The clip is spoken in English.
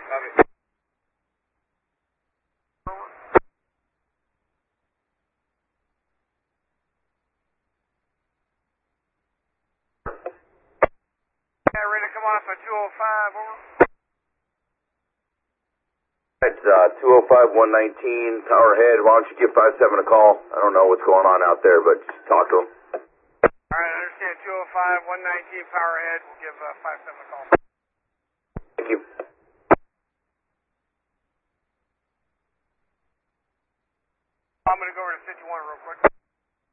Copy. Yeah, ready to come off at 205, over. It's 205, 119, Powerhead. Why don't you give 57 a call? I don't know what's going on out there, but just talk to him. All right, I understand. 205, 119, Powerhead. We'll give 57 a call. Thank you. I'm going to go over to 51 real quick.